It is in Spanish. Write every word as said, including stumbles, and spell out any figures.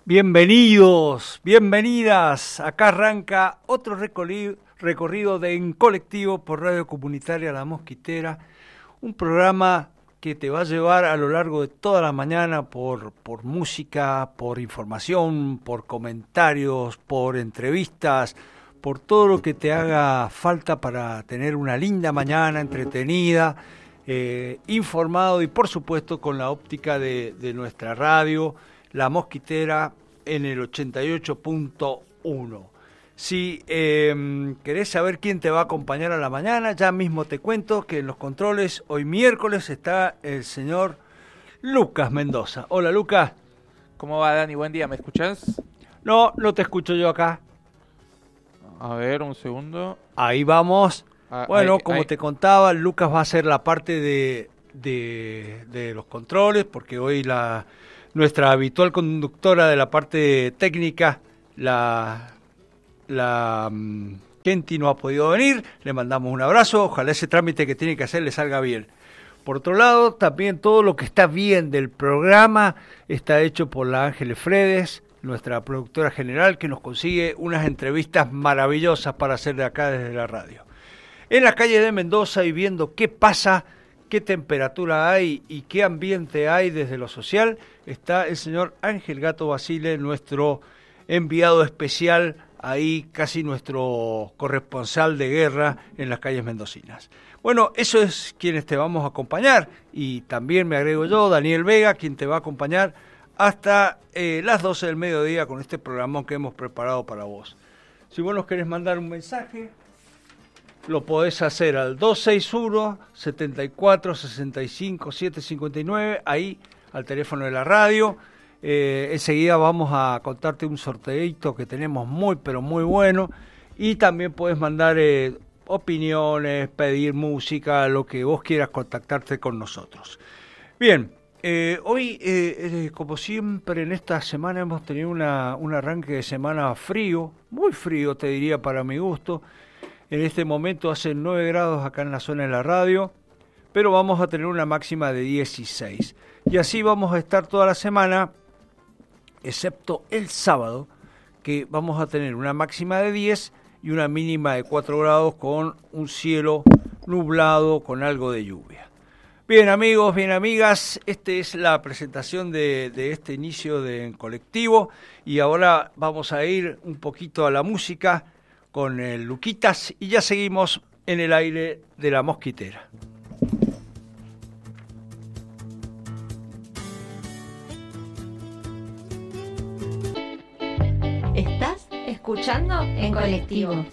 Bienvenidos, bienvenidas. Acá arranca otro recorrido, recorrido de En Colectivo por Radio Comunitaria La Mosquitera, un programa que te va a llevar a lo largo de toda la mañana por, por música, por información, por comentarios, por entrevistas, por todo lo que te haga falta para tener una linda mañana entretenida, eh, informado y por supuesto con la óptica de, de nuestra radio La Mosquitera en el ochenta y ocho punto uno. Si eh, querés saber quién te va a acompañar a la mañana, ya mismo te cuento que en los controles hoy miércoles está el señor Lucas Mendoza. Hola, Lucas. ¿Cómo va, Dani? Buen día, ¿me escuchás? No, no te escucho yo acá. A ver, un segundo. Ahí vamos. Ah, bueno, ahí, como ahí. te contaba, Lucas va a hacer la parte de, de, de los controles, porque hoy la nuestra habitual conductora de la parte técnica, la... La um, Kenty no ha podido venir, le mandamos un abrazo, ojalá ese trámite que tiene que hacer le salga bien. Por otro lado, también todo lo que está bien del programa está hecho por la Ángeles Fredes, nuestra productora general, que nos consigue unas entrevistas maravillosas para hacer de acá desde la radio. En la calle de Mendoza y viendo qué pasa, qué temperatura hay y qué ambiente hay desde lo social, está el señor Ángel Gato Basile, nuestro enviado especial, ahí casi nuestro corresponsal de guerra en las calles mendocinas. Bueno, eso es quienes te vamos a acompañar y también me agrego yo, Daniel Vega, quien te va a acompañar hasta eh, las doce del mediodía con este programón que hemos preparado para vos. Si vos nos querés mandar un mensaje, lo podés hacer al dos seis uno, setenta y cuatro, sesenta y cinco, setecientos cincuenta y nueve, ahí al teléfono de la radio. Eh, enseguida vamos a contarte un sorteito que tenemos muy pero muy bueno y también puedes mandar eh, opiniones, pedir música, lo que vos quieras, contactarte con nosotros. Bien, eh, hoy eh, eh, como siempre en esta semana hemos tenido una, un arranque de semana frío, muy frío te diría para mi gusto. En este momento hace nueve grados acá en la zona de la radio, pero vamos a tener una máxima de dieciséis y así vamos a estar toda la semana, excepto el sábado, que vamos a tener una máxima de diez y una mínima de cuatro grados con un cielo nublado con algo de lluvia. Bien amigos, bien amigas, esta es la presentación de, de este inicio de En Colectivo y ahora vamos a ir un poquito a la música con el Luquitas y ya seguimos en el aire de La Mosquitera. Estás escuchando En Colectivo.